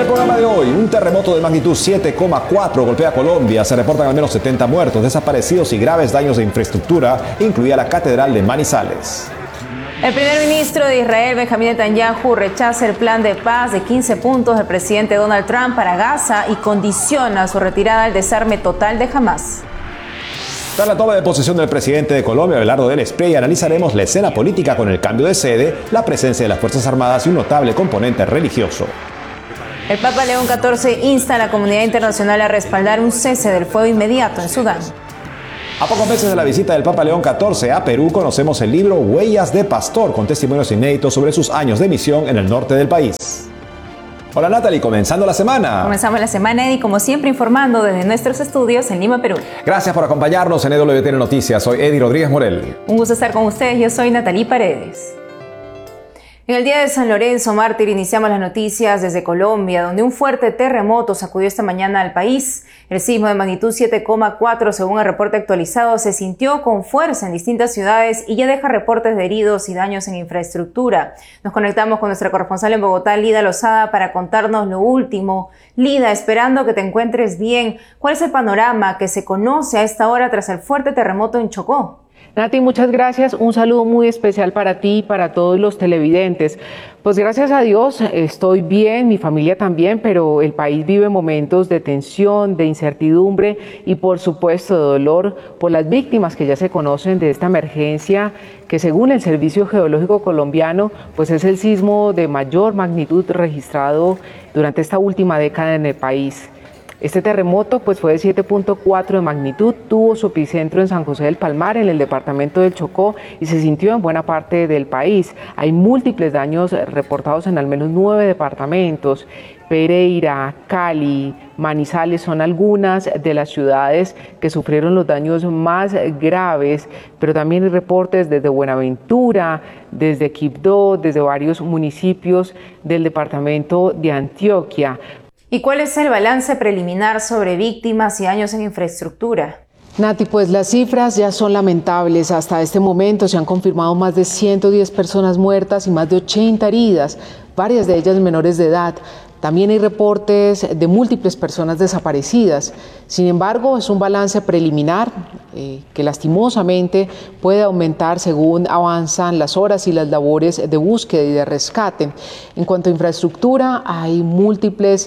el programa de hoy, un terremoto de magnitud 7,4 golpea Colombia. Se reportan al menos 70 muertos, desaparecidos y graves daños de infraestructura, incluida la Catedral de Manizales. El primer ministro de Israel, Benjamín Netanyahu, rechaza el plan de paz de 15 puntos del presidente Donald Trump para Gaza y condiciona su retirada al desarme total de Hamás. Tras la toma de posesión del presidente de Colombia, Abelardo del Espriella, analizaremos la escena política con el cambio de sede, la presencia de las Fuerzas Armadas y un notable componente religioso. El Papa León XIV insta a la comunidad internacional a respaldar un cese del fuego inmediato en Sudán. A pocos meses de la visita del Papa León XIV a Perú, conocemos el libro Huellas de Pastor, con testimonios inéditos sobre sus años de misión en el norte del país. Hola Natalie, comenzando la semana. Comenzamos la semana, Eddie, como siempre informando desde nuestros estudios en Lima, Perú. Gracias por acompañarnos en EWTN Noticias. Soy Eddie Rodríguez Morel. Un gusto estar con ustedes, yo soy Natalie Paredes. En el día de San Lorenzo Mártir iniciamos las noticias desde Colombia, donde un fuerte terremoto sacudió esta mañana al país. El sismo de magnitud 7,4, según el reporte actualizado, se sintió con fuerza en distintas ciudades y ya deja reportes de heridos y daños en infraestructura. Nos conectamos con nuestra corresponsal en Bogotá, Lida Lozada, para contarnos lo último. Lida, esperando que te encuentres bien, ¿cuál es el panorama que se conoce a esta hora tras el fuerte terremoto en Chocó? Nati, muchas gracias. Un saludo muy especial para ti y para todos los televidentes. Pues gracias a Dios estoy bien, mi familia también, pero el país vive momentos de tensión, de incertidumbre y por supuesto de dolor por las víctimas que ya se conocen de esta emergencia que, según el Servicio Geológico Colombiano, pues es el sismo de mayor magnitud registrado durante esta última década en el país. Este terremoto pues fue de 7,4 de magnitud, tuvo su epicentro en San José del Palmar, en el departamento del Chocó, y se sintió en buena parte del país. Hay múltiples daños reportados en al menos 9 departamentos. Pereira, Cali, Manizales son algunas de las ciudades que sufrieron los daños más graves, pero también hay reportes desde Buenaventura, desde Quibdó, desde varios municipios del departamento de Antioquia. ¿Y cuál es el balance preliminar sobre víctimas y daños en infraestructura? Nati, pues las cifras ya son lamentables. Hasta este momento se han confirmado más de 110 personas muertas y más de 80 heridas, varias de ellas menores de edad. También hay reportes de múltiples personas desaparecidas. Sin embargo, es un balance preliminar que lastimosamente puede aumentar según avanzan las horas y las labores de búsqueda y de rescate. En cuanto a infraestructura, hay múltiples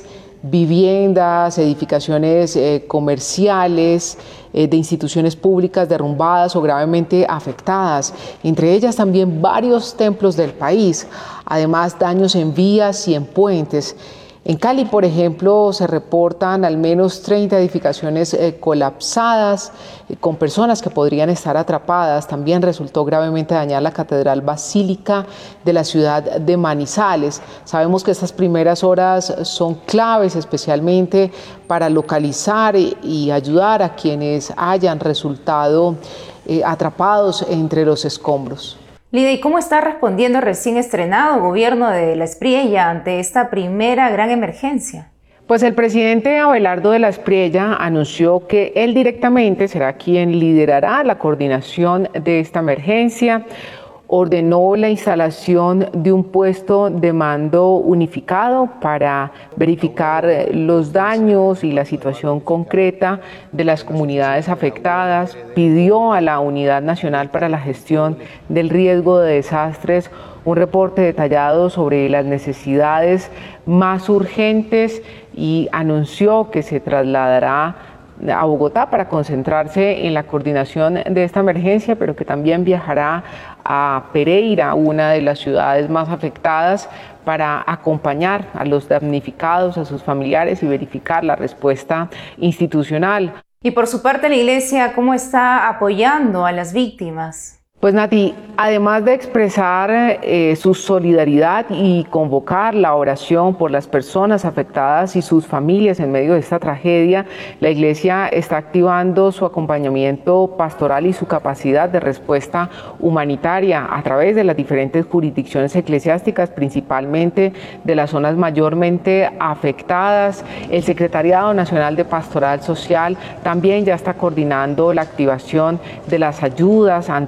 viviendas, edificaciones comerciales, de instituciones públicas derrumbadas o gravemente afectadas, entre ellas también varios templos del país, además daños en vías y en puentes. En Cali, por ejemplo, se reportan al menos 30 edificaciones colapsadas, con personas que podrían estar atrapadas. También resultó gravemente dañada la Catedral Basílica de la ciudad de Manizales. Sabemos que estas primeras horas son claves, especialmente para localizar y ayudar a quienes hayan resultado atrapados entre los escombros. Lida, ¿y cómo está respondiendo el recién estrenado gobierno de la Espriella ante esta primera gran emergencia? Pues el presidente Abelardo de la Espriella anunció que él directamente será quien liderará la coordinación de esta emergencia. Ordenó la instalación de un puesto de mando unificado para verificar los daños y la situación concreta de las comunidades afectadas. Pidió a la Unidad Nacional para la Gestión del Riesgo de Desastres un reporte detallado sobre las necesidades más urgentes y anunció que se trasladará a Bogotá para concentrarse en la coordinación de esta emergencia, pero que también viajará a Pereira, una de las ciudades más afectadas, para acompañar a los damnificados, a sus familiares y verificar la respuesta institucional. Y por su parte, la Iglesia, ¿cómo está apoyando a las víctimas? Pues Nati, además de expresar su solidaridad y convocar la oración por las personas afectadas y sus familias en medio de esta tragedia, la Iglesia está activando su acompañamiento pastoral y su capacidad de respuesta humanitaria a través de las diferentes jurisdicciones eclesiásticas, principalmente de las zonas mayormente afectadas. El Secretariado Nacional de Pastoral Social también ya está coordinando la activación de las ayudas ante esta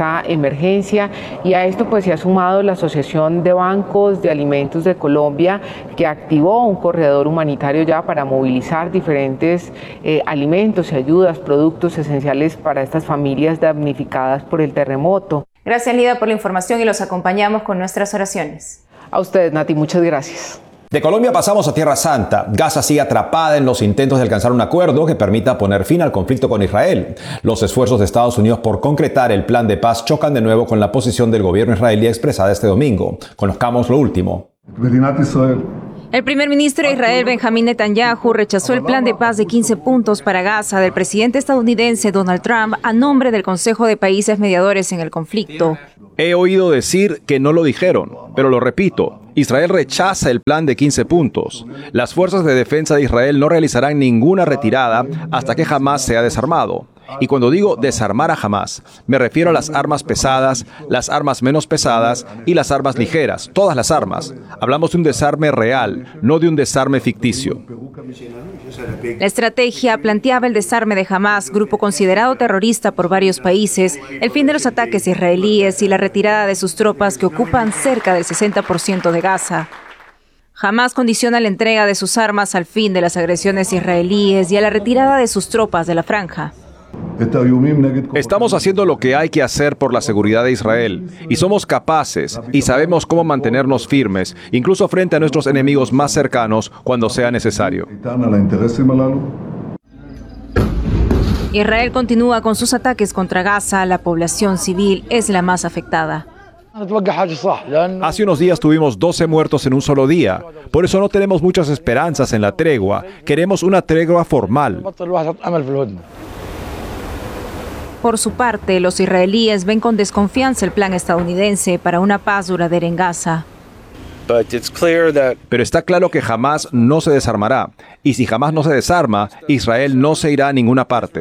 esta emergencia, y a esto pues se ha sumado la Asociación de Bancos de Alimentos de Colombia, que activó un corredor humanitario ya para movilizar diferentes alimentos y ayudas, productos esenciales para estas familias damnificadas por el terremoto. Gracias, Lida, por la información, y los acompañamos con nuestras oraciones. A ustedes, Nati, muchas gracias. De Colombia pasamos a Tierra Santa. Gaza sigue atrapada en los intentos de alcanzar un acuerdo que permita poner fin al conflicto con Israel. Los esfuerzos de Estados Unidos por concretar el plan de paz chocan de nuevo con la posición del gobierno israelí expresada este domingo. Conozcamos lo último. El primer ministro de Israel, Benjamín Netanyahu, rechazó el plan de paz de 15 puntos para Gaza del presidente estadounidense Donald Trump a nombre del Consejo de Países Mediadores en el conflicto. He oído decir que no lo dijeron, pero lo repito. Israel rechaza el plan de 15 puntos. Las fuerzas de defensa de Israel no realizarán ninguna retirada hasta que Hamás sea desarmado. Y cuando digo desarmar a Hamás, me refiero a las armas pesadas, las armas menos pesadas y las armas ligeras, todas las armas. Hablamos de un desarme real, no de un desarme ficticio. La estrategia planteaba el desarme de Hamás, grupo considerado terrorista por varios países, el fin de los ataques israelíes y la retirada de sus tropas que ocupan cerca del 60% de Gaza. Hamás condiciona la entrega de sus armas al fin de las agresiones israelíes y a la retirada de sus tropas de la franja. Estamos haciendo lo que hay que hacer por la seguridad de Israel y somos capaces y sabemos cómo mantenernos firmes, incluso frente a nuestros enemigos más cercanos cuando sea necesario. Israel continúa con sus ataques contra Gaza. La población civil es la más afectada. Hace unos días tuvimos 12 muertos en un solo día. Por eso no tenemos muchas esperanzas en la tregua. Queremos una tregua formal. Por su parte, los israelíes ven con desconfianza el plan estadounidense para una paz duradera en Gaza. Pero está claro que Hamás no se desarmará. Y si Hamás no se desarma, Israel no se irá a ninguna parte.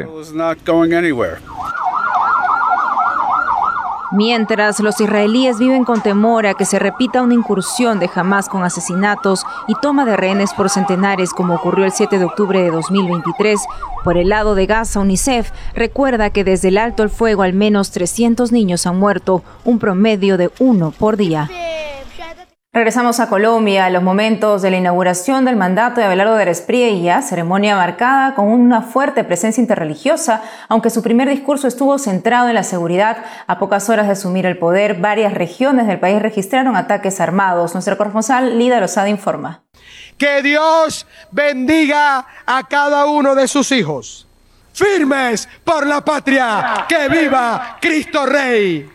Mientras, los israelíes viven con temor a que se repita una incursión de Hamás con asesinatos y toma de rehenes por centenares, como ocurrió el 7 de octubre de 2023. Por el lado de Gaza, UNICEF recuerda que desde el alto el fuego al menos 300 niños han muerto, un promedio de 1 por día. Regresamos a Colombia, a los momentos de la inauguración del mandato de Abelardo de Espriella, ceremonia marcada con una fuerte presencia interreligiosa, aunque su primer discurso estuvo centrado en la seguridad. A pocas horas de asumir el poder, varias regiones del país registraron ataques armados. Nuestra corresponsal Lida Lozada informa. Que Dios bendiga a cada uno de sus hijos. Firmes por la patria, que viva Cristo Rey.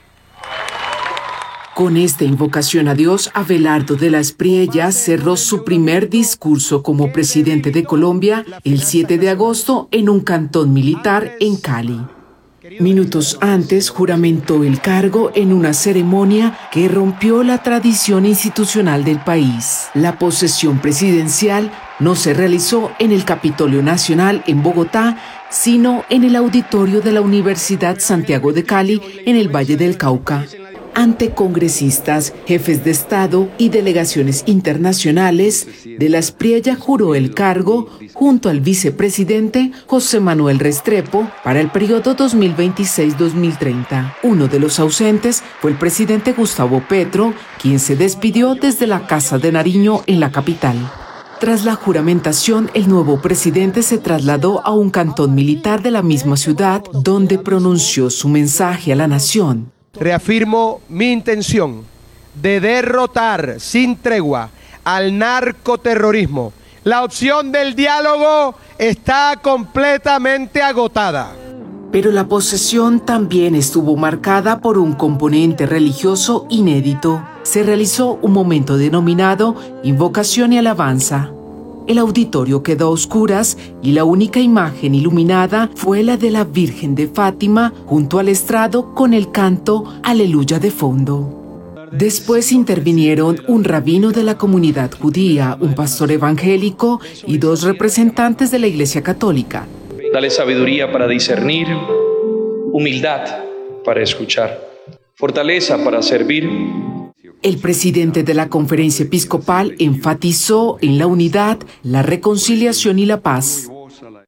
Con esta invocación a Dios, Abelardo de la Espriella cerró su primer discurso como presidente de Colombia el 7 de agosto en un cantón militar en Cali. Minutos antes juramentó el cargo en una ceremonia que rompió la tradición institucional del país. La posesión presidencial no se realizó en el Capitolio Nacional en Bogotá, sino en el auditorio de la Universidad Santiago de Cali en el Valle del Cauca. Ante congresistas, jefes de Estado y delegaciones internacionales, de la Espriella juró el cargo junto al vicepresidente José Manuel Restrepo para el periodo 2026-2030. Uno de los ausentes fue el presidente Gustavo Petro, quien se despidió desde la Casa de Nariño en la capital. Tras la juramentación, el nuevo presidente se trasladó a un cantón militar de la misma ciudad, donde pronunció su mensaje a la nación. Reafirmo mi intención de derrotar sin tregua al narcoterrorismo. La opción del diálogo está completamente agotada. Pero la posesión también estuvo marcada por un componente religioso inédito. Se realizó un momento denominado Invocación y Alabanza. El auditorio quedó a oscuras y la única imagen iluminada fue la de la Virgen de Fátima junto al estrado con el canto Aleluya de fondo. Después intervinieron un rabino de la comunidad judía, un pastor evangélico y dos representantes de la Iglesia Católica. Dale sabiduría para discernir, humildad para escuchar, fortaleza para servir. El presidente de la Conferencia Episcopal enfatizó en la unidad, la reconciliación y la paz.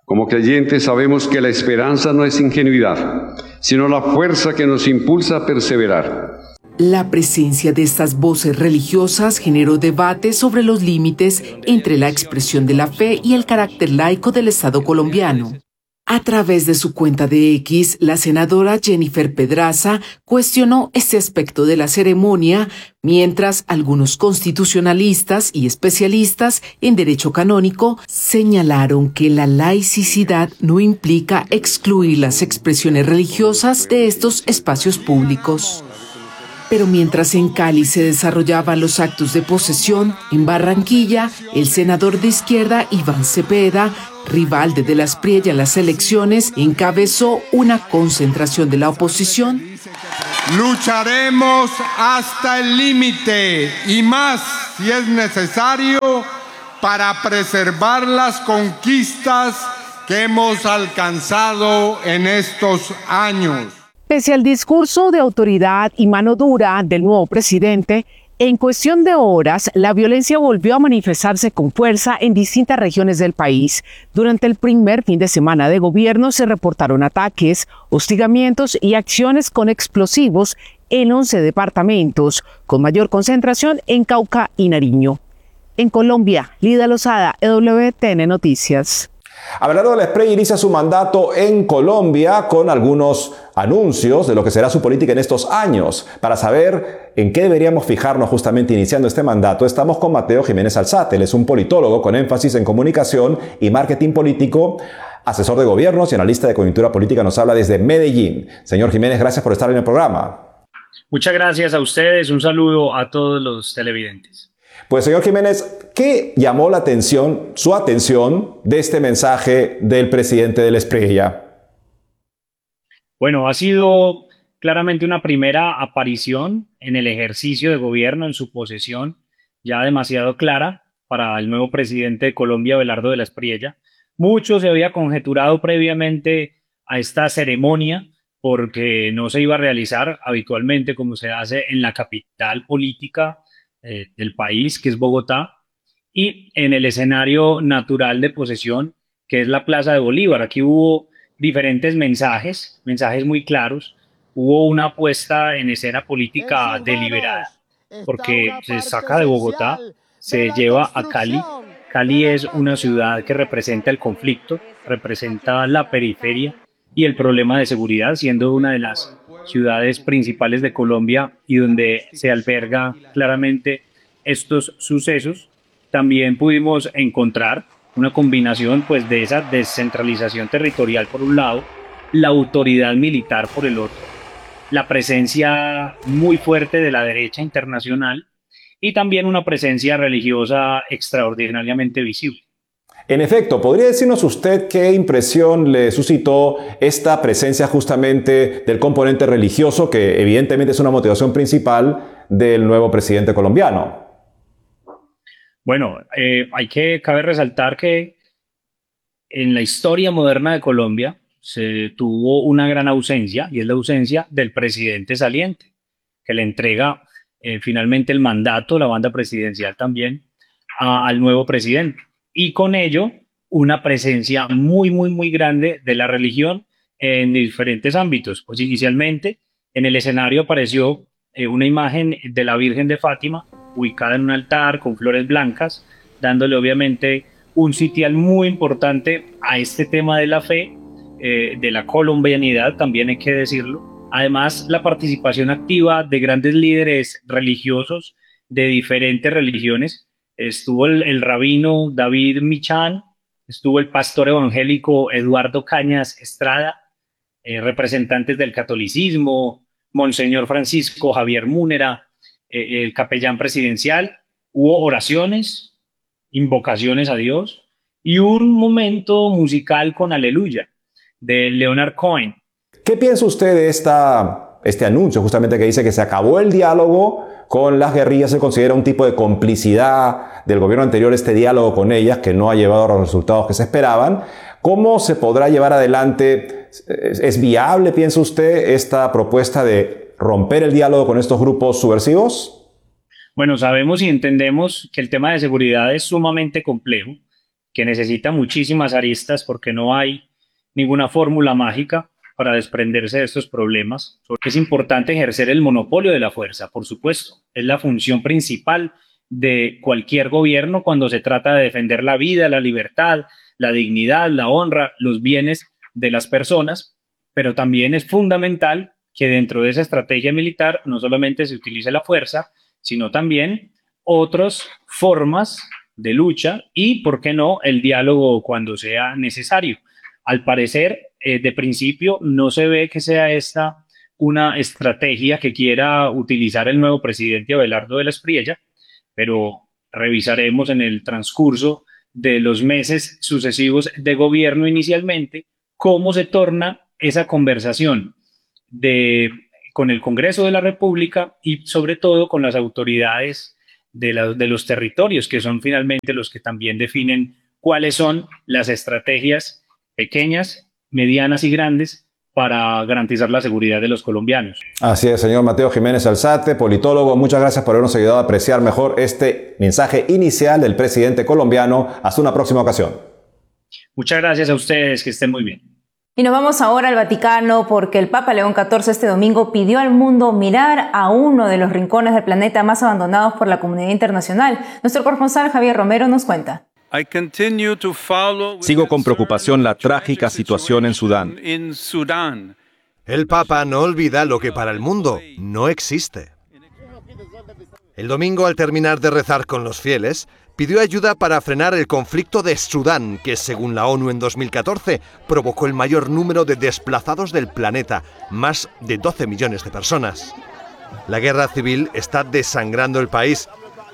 Como creyentes sabemos que la esperanza no es ingenuidad, sino la fuerza que nos impulsa a perseverar. La presencia de estas voces religiosas generó debate sobre los límites entre la expresión de la fe y el carácter laico del Estado colombiano. A través de su cuenta de X, la senadora Jennifer Pedraza cuestionó este aspecto de la ceremonia, mientras algunos constitucionalistas y especialistas en derecho canónico señalaron que la laicidad no implica excluir las expresiones religiosas de estos espacios públicos. Pero mientras en Cali se desarrollaban los actos de posesión, en Barranquilla, el senador de izquierda Iván Cepeda, rival de las Espriella en las elecciones, encabezó una concentración de la oposición. Lucharemos hasta el límite y más si es necesario para preservar las conquistas que hemos alcanzado en estos años. Pese al discurso de autoridad y mano dura del nuevo presidente, en cuestión de horas, la violencia volvió a manifestarse con fuerza en distintas regiones del país. Durante el primer fin de semana de gobierno se reportaron ataques, hostigamientos y acciones con explosivos en 11 departamentos, con mayor concentración en Cauca y Nariño. En Colombia, Lida Lozada, EWTN Noticias. Abelardo de la Espriella inicia su mandato en Colombia con algunos anuncios de lo que será su política en estos años. Para saber en qué deberíamos fijarnos justamente iniciando este mandato, estamos con Mateo Jiménez Alzate. Él es un politólogo con énfasis en comunicación y marketing político, asesor de gobiernos y analista de coyuntura política. Nos habla desde Medellín. Señor Jiménez, gracias por estar en el programa. Muchas gracias a ustedes. Un saludo a todos los televidentes. Pues, señor Jiménez, ¿qué llamó su atención de este mensaje del presidente de la Espriella? Bueno, ha sido claramente una primera aparición en el ejercicio de gobierno, en su posesión, ya demasiado clara para el nuevo presidente de Colombia, Abelardo de la Espriella. Mucho se había conjeturado previamente a esta ceremonia porque no se iba a realizar habitualmente como se hace en la capital política del país, que es Bogotá, y en el escenario natural de posesión, que es la Plaza de Bolívar. Aquí hubo diferentes mensajes muy claros. Hubo una puesta en escena política deliberada, porque se saca de Bogotá, se lleva a Cali. Cali es una ciudad que representa el conflicto, representa la periferia y el problema de seguridad, siendo una de las ciudades principales de Colombia y donde se alberga claramente estos sucesos. También pudimos encontrar una combinación pues de esa descentralización territorial por un lado, la autoridad militar por el otro, la presencia muy fuerte de la derecha internacional y también una presencia religiosa extraordinariamente visible. En efecto, ¿podría decirnos usted qué impresión le suscitó esta presencia justamente del componente religioso, que evidentemente es una motivación principal del nuevo presidente colombiano? Bueno, cabe resaltar que en la historia moderna de Colombia se tuvo una gran ausencia, y es la ausencia del presidente saliente, que le entrega finalmente el mandato, la banda presidencial también, al nuevo presidente. Y con ello, una presencia muy grande de la religión en diferentes ámbitos. Pues inicialmente, en el escenario apareció una imagen de la Virgen de Fátima, ubicada en un altar con flores blancas, dándole obviamente un sitial muy importante a este tema de la fe, de la colombianidad, también hay que decirlo. Además, la participación activa de grandes líderes religiosos de diferentes religiones. Estuvo el rabino David Michan, estuvo el pastor evangélico Eduardo Cañas Estrada, representantes del catolicismo, Monseñor Francisco Javier Múnera, el capellán presidencial. Hubo oraciones, invocaciones a Dios y un momento musical con Aleluya de Leonard Cohen. ¿Qué piensa usted de este anuncio justamente que dice que se acabó el diálogo con las guerrillas? Se considera un tipo de complicidad del gobierno anterior este diálogo con ellas, que no ha llevado a los resultados que se esperaban. ¿Cómo se podrá llevar adelante? ¿Es viable, piensa usted, esta propuesta de romper el diálogo con estos grupos subversivos? Bueno, sabemos y entendemos que el tema de seguridad es sumamente complejo, que necesita muchísimas aristas porque no hay ninguna fórmula mágica para desprenderse de estos problemas. Es importante ejercer el monopolio de la fuerza, por supuesto. Es la función principal de cualquier gobierno cuando se trata de defender la vida, la libertad, la dignidad, la honra, los bienes de las personas, pero también es fundamental que dentro de esa estrategia militar no solamente se utilice la fuerza, sino también otras formas de lucha y, ¿por qué no?, el diálogo cuando sea necesario. Al parecer, de principio, no se ve que sea esta una estrategia que quiera utilizar el nuevo presidente Abelardo de la Espriella, pero revisaremos en el transcurso de los meses sucesivos de gobierno inicialmente cómo se torna esa conversación con el Congreso de la República y sobre todo con las autoridades de los territorios, que son finalmente los que también definen cuáles son las estrategias pequeñas, medianas y grandes para garantizar la seguridad de los colombianos. Así es, señor Mateo Jiménez Alzate, politólogo. Muchas gracias por habernos ayudado a apreciar mejor este mensaje inicial del presidente colombiano. Hasta una próxima ocasión. Muchas gracias a ustedes, que estén muy bien. Y nos vamos ahora al Vaticano porque el Papa León XIV este domingo pidió al mundo mirar a uno de los rincones del planeta más abandonados por la comunidad internacional. Nuestro corresponsal Javier Romero nos cuenta. Sigo con preocupación la trágica situación en Sudán. El Papa no olvida lo que para el mundo no existe. El domingo, al terminar de rezar con los fieles, pidió ayuda para frenar el conflicto de Sudán, que según la ONU en 2014 provocó el mayor número de desplazados del planeta, más de 12 millones de personas. La guerra civil está desangrando el país.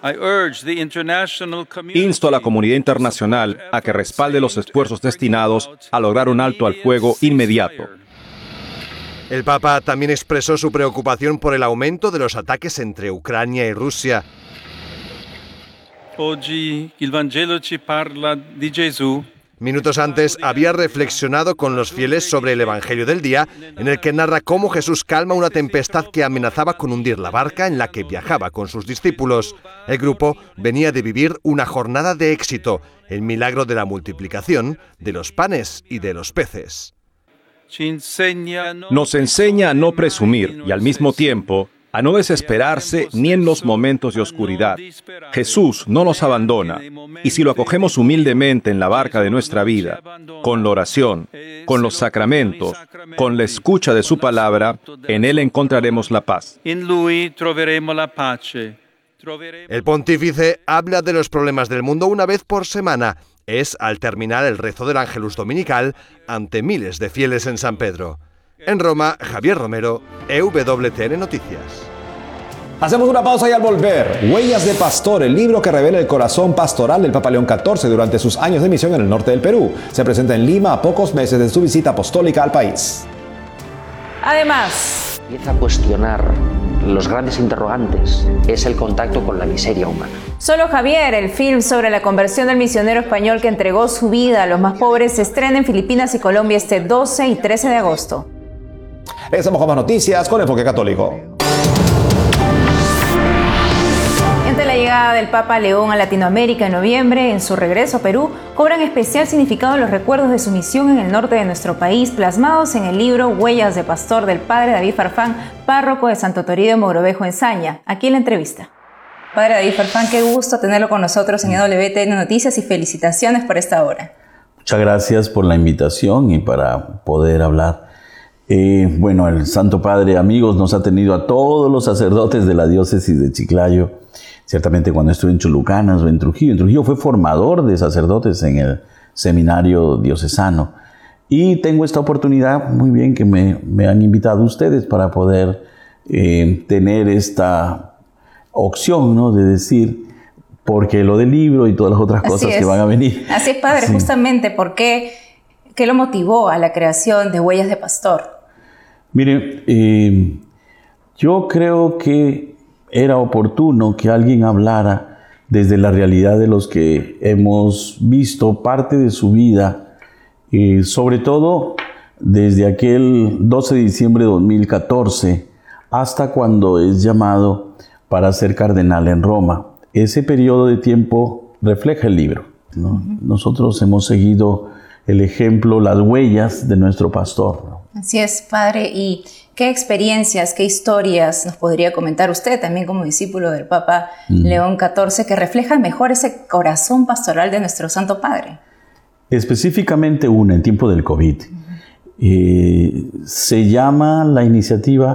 Insto a la comunidad internacional a que respalde los esfuerzos destinados a lograr un alto al fuego inmediato. El Papa también expresó su preocupación por el aumento de los ataques entre Ucrania y Rusia. Minutos antes había reflexionado con los fieles sobre el Evangelio del día, en el que narra cómo Jesús calma una tempestad que amenazaba con hundir la barca en la que viajaba con sus discípulos. El grupo venía de vivir una jornada de éxito, el milagro de la multiplicación de los panes y de los peces. Nos enseña a no presumir y al mismo tiempo a no desesperarse ni en los momentos de oscuridad. Jesús no nos abandona, y si lo acogemos humildemente en la barca de nuestra vida, con la oración, con los sacramentos, con la escucha de su palabra, en Él encontraremos la paz. El pontífice habla de los problemas del mundo una vez por semana. Es al terminar el rezo del Ángelus Dominical ante miles de fieles en San Pedro. En Roma, Javier Romero, EWTN Noticias. Hacemos una pausa y al volver, Huellas de Pastor, el libro que revela el corazón pastoral del Papa León XIV durante sus años de misión en el norte del Perú. Se presenta en Lima a pocos meses de su visita apostólica al país. Además, empieza a cuestionar los grandes interrogantes, es el contacto con la miseria humana. Solo Javier, el film sobre la conversión del misionero español que entregó su vida a los más pobres, se estrena en Filipinas y Colombia este 12 y 13 de agosto. Regresamos con más noticias con Enfoque Católico. Ante la llegada del Papa León a Latinoamérica en noviembre, en su regreso a Perú, cobran especial significado los recuerdos de su misión en el norte de nuestro país, plasmados en el libro Huellas de Pastor del padre David Farfán, párroco de Santo Toribio de Mogrovejo en Saña. Aquí en la entrevista. Padre David Farfán, qué gusto tenerlo con nosotros en EWTN Noticias y felicitaciones por esta hora. Muchas gracias por la invitación y para poder hablar. Bueno, el Santo Padre, amigos, nos ha tenido a todos los sacerdotes de la diócesis de Chiclayo. Ciertamente cuando estuve en Chulucanas o en Trujillo fue formador de sacerdotes en el seminario diocesano. Y tengo esta oportunidad, muy bien, que me han invitado ustedes para poder tener esta opción, ¿no?, de decir, porque lo del libro y todas las otras cosas que van a venir. Así es, Padre, sí. Justamente, ¿por qué? ¿Qué lo motivó a la creación de Huellas de Pastor? Mire, yo creo que era oportuno que alguien hablara desde la realidad de los que hemos visto parte de su vida, sobre todo desde aquel 12 de diciembre de 2014 hasta cuando es llamado para ser cardenal en Roma. Ese periodo de tiempo refleja el libro. ¿no? Nosotros hemos seguido el ejemplo, las huellas de nuestro pastor, ¿no? Así es, padre. ¿Y qué experiencias, qué historias nos podría comentar usted también como discípulo del Papa León XIV que reflejan mejor ese corazón pastoral de nuestro Santo Padre? Específicamente una en tiempo del COVID. Se llama la iniciativa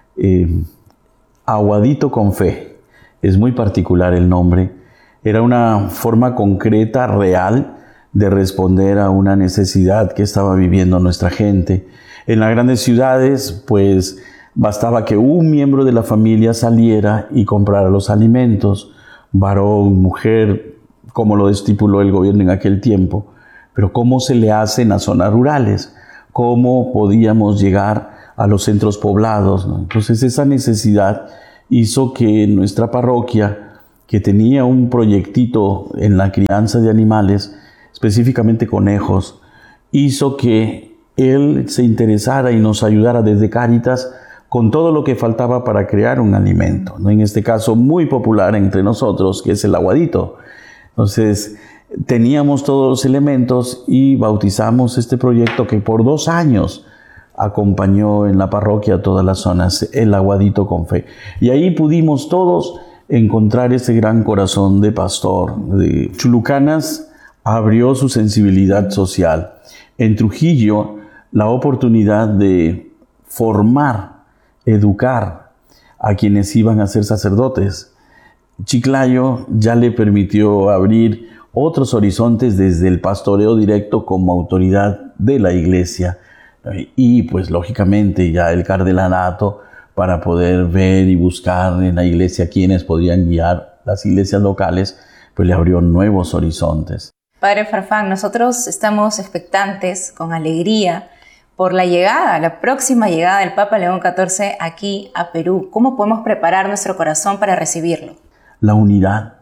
Aguadito con Fe. Es muy particular el nombre. Era una forma concreta, real, de responder a una necesidad que estaba viviendo nuestra gente. En las grandes ciudades, pues, bastaba que un miembro de la familia saliera y comprara los alimentos, varón, mujer, como lo estipuló el gobierno en aquel tiempo. Pero ¿cómo se le hace en las zonas rurales? ¿Cómo podíamos llegar a los centros poblados, ¿no? Entonces esa necesidad hizo que nuestra parroquia, que tenía un proyectito en la crianza de animales, específicamente conejos, hizo que él se interesara y nos ayudara desde Cáritas con todo lo que faltaba para crear un alimento, ¿no? En este caso muy popular entre nosotros, que es el aguadito. Entonces teníamos todos los elementos y bautizamos este proyecto que por 2 años acompañó en la parroquia a todas las zonas, el Aguadito con Fe. Y ahí pudimos todos encontrar ese gran corazón de pastor. De Chulucanas abrió su sensibilidad social. En Trujillo, la oportunidad de formar, educar a quienes iban a ser sacerdotes. Chiclayo ya le permitió abrir otros horizontes desde el pastoreo directo como autoridad de la iglesia y pues lógicamente ya el cardenalato para poder ver y buscar en la iglesia quienes podían guiar las iglesias locales, pues le abrió nuevos horizontes. Padre Farfán, nosotros estamos expectantes con alegría por la próxima llegada del Papa León XIV aquí a Perú. ¿Cómo podemos preparar nuestro corazón para recibirlo? La unidad.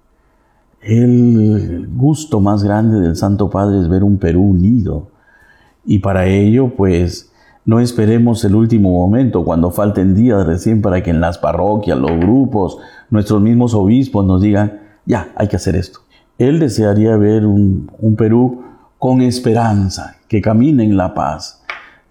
El gusto más grande del Santo Padre es ver un Perú unido. Y para ello, pues, no esperemos el último momento, cuando falten días recién para que en las parroquias, los grupos, nuestros mismos obispos nos digan, ya, hay que hacer esto. Él desearía ver un Perú con esperanza, que camine en la paz,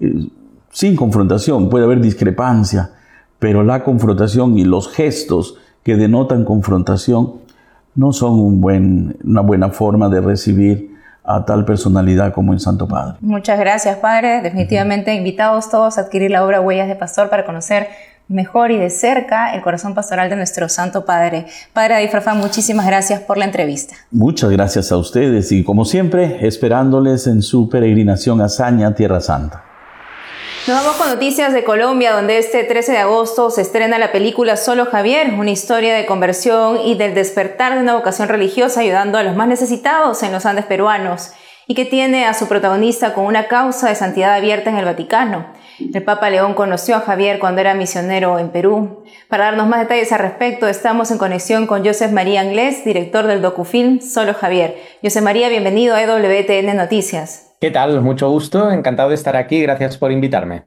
sin confrontación. Puede haber discrepancia, pero la confrontación y los gestos que denotan confrontación no son una buena forma de recibir a tal personalidad como el Santo Padre. Muchas gracias, Padre. Definitivamente invitados todos a adquirir la obra Huellas de Pastor para conocer mejor y de cerca el corazón pastoral de nuestro Santo Padre. Padre David Farfán, muchísimas gracias por la entrevista. Muchas gracias a ustedes y, como siempre, esperándoles en su peregrinación a Saña, Tierra Santa. Nos vamos con noticias de Colombia, donde este 13 de agosto se estrena la película Solo Javier, una historia de conversión y del despertar de una vocación religiosa ayudando a los más necesitados en los Andes peruanos, y que tiene a su protagonista con una causa de santidad abierta en el Vaticano. El Papa León conoció a Javier cuando era misionero en Perú. Para darnos más detalles al respecto, estamos en conexión con Joseph María Anglés, director del docufilm Solo Javier. Joseph María, bienvenido a EWTN Noticias. ¿Qué tal? Mucho gusto, encantado de estar aquí, gracias por invitarme.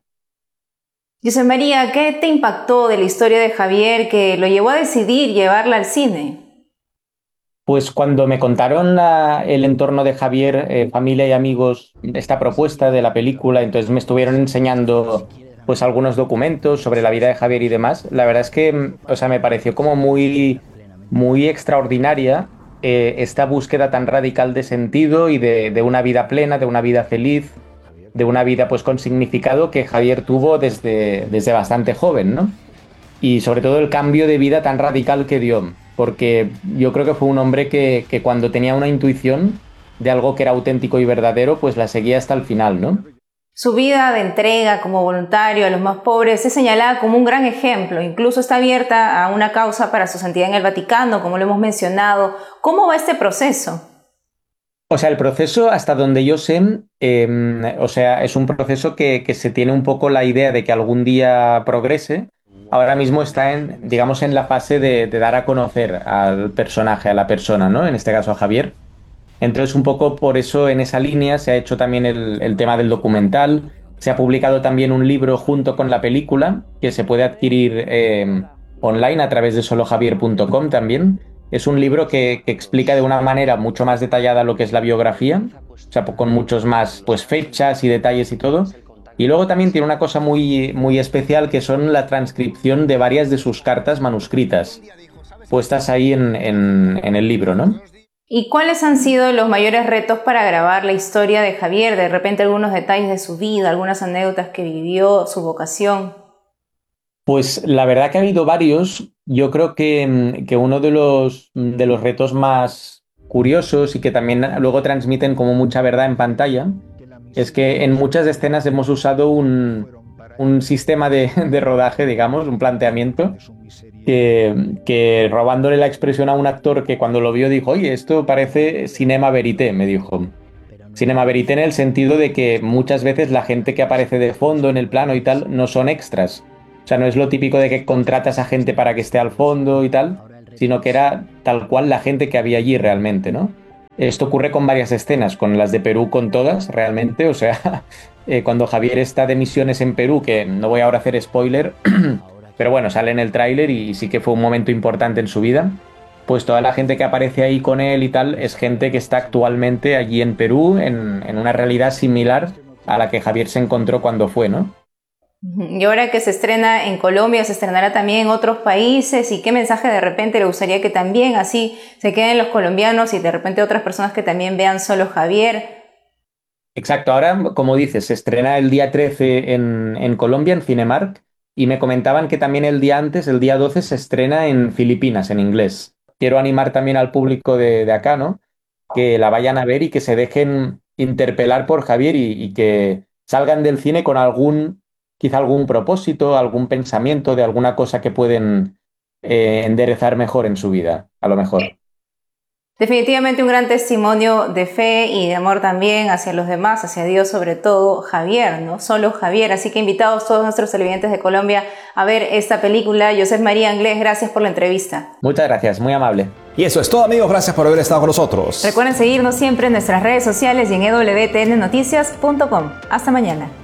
Joseph María, ¿qué te impactó de la historia de Javier que lo llevó a decidir llevarla al cine? Pues cuando me contaron el entorno de Javier, familia y amigos, esta propuesta de la película, entonces me estuvieron enseñando pues algunos documentos sobre la vida de Javier y demás. La verdad es que, me pareció como muy extraordinaria esta búsqueda tan radical de sentido y de una vida plena, de una vida feliz, de una vida pues con significado que Javier tuvo desde bastante joven, ¿no? Y sobre todo el cambio de vida tan radical que dio, porque yo creo que fue un hombre que cuando tenía una intuición de algo que era auténtico y verdadero, pues la seguía hasta el final, ¿no? Su vida de entrega como voluntario a los más pobres es señalada como un gran ejemplo. Incluso está abierta a una causa para su santidad en el Vaticano, como lo hemos mencionado. ¿Cómo va este proceso? El proceso, hasta donde yo sé, es un proceso que se tiene un poco la idea de que algún día progrese. Ahora mismo está en la fase de dar a conocer al personaje, a la persona, ¿no? En este caso a Javier. Entonces, un poco por eso, en esa línea, se ha hecho también el tema del documental. Se ha publicado también un libro junto con la película, que se puede adquirir online a través de solojavier.com también. es un libro que explica de una manera mucho más detallada lo que es la biografía, o sea, con muchos más pues, fechas y detalles y todo. Y luego también tiene una cosa muy, muy especial, que son la transcripción de varias de sus cartas manuscritas, puestas ahí en el libro, ¿no? ¿Y cuáles han sido los mayores retos para grabar la historia de Javier? De repente algunos detalles de su vida, algunas anécdotas que vivió, su vocación. Pues la verdad que ha habido varios. Yo creo que uno de los retos más curiosos y que también luego transmiten como mucha verdad en pantalla es que en muchas escenas hemos usado un sistema de rodaje, digamos, un planteamiento, que robándole la expresión a un actor que cuando lo vio dijo, oye, esto parece cinema verité, me dijo. Cinema verité en el sentido de que muchas veces la gente que aparece de fondo en el plano y tal no son extras. O sea, no es lo típico de que contratas a gente para que esté al fondo y tal, sino que era tal cual la gente que había allí realmente, ¿no? Esto ocurre con varias escenas, con las de Perú, con todas, realmente. O sea, cuando Javier está de misiones en Perú, que no voy ahora a hacer spoiler, pero bueno, sale en el tráiler y sí que fue un momento importante en su vida, pues toda la gente que aparece ahí con él y tal es gente que está actualmente allí en Perú, en una realidad similar a la que Javier se encontró cuando fue, ¿no? Y ahora que se estrena en Colombia, se estrenará también en otros países. ¿Y qué mensaje de repente le gustaría que también así se queden los colombianos y de repente otras personas que también vean solo Javier? Exacto, ahora, como dices, se estrena el día 13 en Colombia, en Cinemark, y me comentaban que también el día antes, el día 12, se estrena en Filipinas, en inglés. Quiero animar también al público de acá, ¿no? Que la vayan a ver y que se dejen interpelar por Javier y que salgan del cine con quizá algún propósito, algún pensamiento de alguna cosa que pueden enderezar mejor en su vida, a lo mejor. Definitivamente un gran testimonio de fe y de amor también hacia los demás, hacia Dios sobre todo, Javier, ¿no? Solo Javier. Así que invitados todos nuestros televidentes de Colombia a ver esta película. Josep María Anglés, gracias por la entrevista. Muchas gracias, muy amable. Y eso es todo, amigos. Gracias por haber estado con nosotros. Recuerden seguirnos siempre en nuestras redes sociales y en ewtnnoticias.com. Hasta mañana.